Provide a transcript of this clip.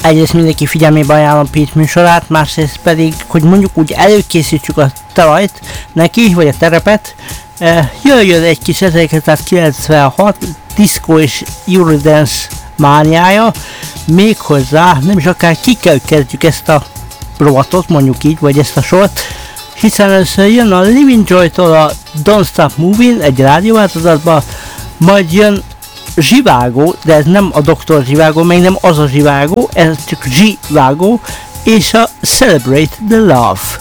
egyrészt mindenki figyelmébe ajánlom Pete műsorát, másrészt pedig, hogy mondjuk úgy előkészítsük a talajt neki, vagy a terepet, jöjjön egy kis 1996 diszkó és Eurodance mániája, méghozzá nem is akár ki kell kezdjük ezt a rovatot, mondjuk így, vagy ezt a sort, hiszen először jön a Living Joy-tól a Don't Stop Moving egy rádióváltozatban, majd jön Zsivágó, de ez nem a Dr. Zsivágó, még nem az a Zsivágó, ez csak Zsivágó, és a Celebrate the Love.